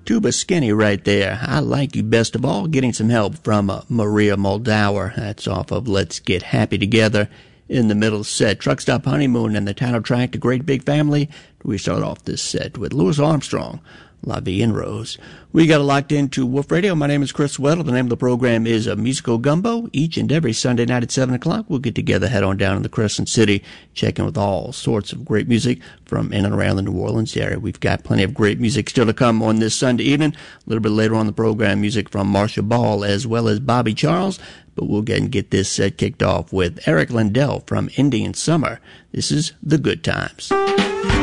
Tuba Skinny right there. I Like You Best of All, getting some help from Maria Moldauer. That's off of Let's Get Happy Together. In the middle set, Truck Stop Honeymoon and the title track to Great Big Family. We start off this set with Louis Armstrong, La Vie en Rose. We got it locked into Wolf Radio. My name is Chris Weddle. The name of the program is Musical Gumbo. Each and every Sunday night at 7 o'clock, we'll get together, head on down to the Crescent City, checking with all sorts of great music from in and around the New Orleans area. We've got plenty of great music still to come on this Sunday evening. A little bit later on the program, music from Marcia Ball as well as Bobby Charles. But we'll go ahead and get this set kicked off with Eric Lindell from Indian Summer. This is The Good Times.